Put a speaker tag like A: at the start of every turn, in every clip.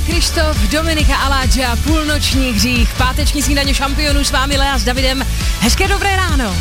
A: Krištof, Dominika Aláča, půlnoční hřích, páteční snídaně šampionů, s vámi Lea s Davidem. Hezké dobré ráno.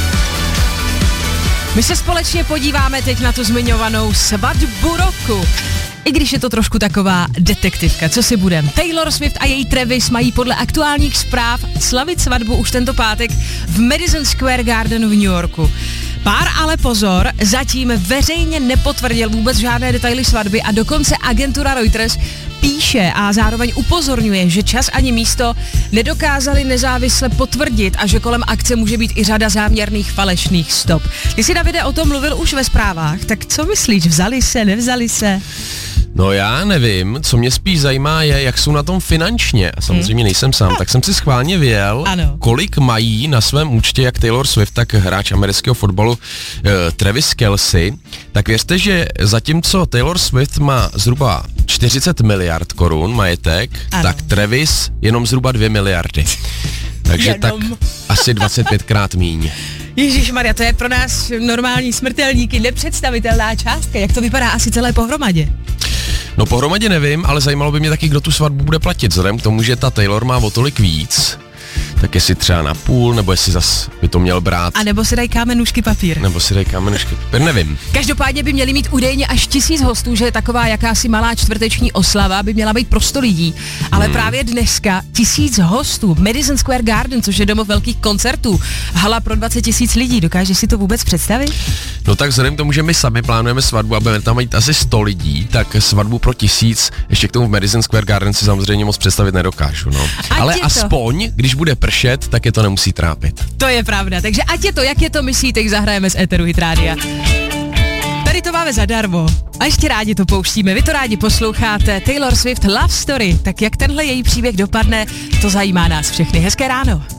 A: My se společně podíváme teď na tu zmiňovanou svatbu roku. I když je to trošku taková detektivka, co si budem. Taylor Swift a její Travis mají podle aktuálních zpráv slavit svatbu už tento pátek v Madison Square Garden v New Yorku. Pár ale pozor, zatím veřejně nepotvrdil vůbec žádné detaily svatby a dokonce agentura Reuters píše a zároveň upozorňuje, že čas ani místo nedokázali nezávisle potvrdit a že kolem akce může být i řada záměrných falešných stop. Ty jsi, Davide, o tom mluvil už ve zprávách, tak co myslíš, vzali se, nevzali se?
B: No já nevím, co mě spíš zajímá je, jak jsou na tom finančně. A samozřejmě nejsem sám, tak jsem si schválně vyjel, kolik mají na svém účtě jak Taylor Swift, tak hráč amerického fotbalu Travis Kelce. Tak věřte, že zatímco Taylor Swift má zhruba 40 miliard korun majetek, tak Travis jenom zhruba 2 miliardy. Takže tak asi 25krát míň.
A: Ježišmarja, to je pro nás normální smrtelníky nepředstavitelná částka. Jak to vypadá asi celé pohromadě?
B: No pohromadě nevím, ale zajímalo by mě taky, kdo tu svatbu bude platit. Vzhledem k tomu, že ta Taylor má o tolik víc, tak jestli třeba na půl, nebo jestli zas by to měl brát.
A: A nebo si dají kámen, nůžky, papír.
B: Nevím.
A: Každopádně by měli mít údajně až 1000 hostů, že taková jakási malá čtvrteční oslava by měla být pro 100 lidí. Ale právě dneska 1000 hostů, Madison Square Garden, což je domov velkých koncertů, hala pro 20 000 lidí. Dokážeš si to vůbec představit?
B: No tak vzhledem k tomu, že my sami plánujeme svatbu a budeme tam mít asi 100 lidí, tak svatbu pro 1000, ještě k tomu v Madison Square Garden si samozřejmě moc představit nedokážu, no. Ale aspoň, když bude pršet, tak je to nemusí trápit.
A: To je pravda, takže ať je to, jak je to, myslíte, teď zahrajeme z éteru Hit Rádia. Tady to máme zadarmo. A ještě rádi to pouštíme, vy to rádi posloucháte. Taylor Swift Love Story, tak jak tenhle její příběh dopadne, to zajímá nás všechny. Hezké ráno.